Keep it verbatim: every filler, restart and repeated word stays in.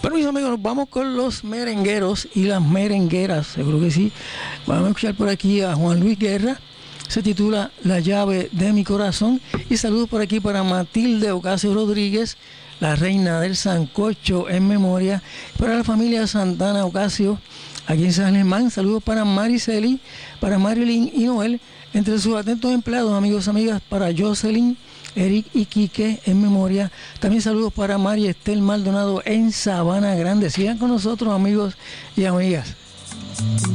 Bueno, mis amigos, nos vamos con los merengueros y las merengueras, seguro que sí. Vamos a escuchar por aquí a Juan Luis Guerra. Se titula La llave de mi corazón. Y saludos por aquí para Matilde Ocasio Rodríguez, la reina del sancocho en memoria. Para la familia Santana Ocasio, aquí en San Germán. Saludos para Mariceli, para Marilyn y Noel. Entre sus atentos empleados, amigos, amigas, para Jocelyn, Eric y Quique en memoria. También saludos para María Estel Maldonado en Sabana Grande. Sigan con nosotros, amigos y amigas.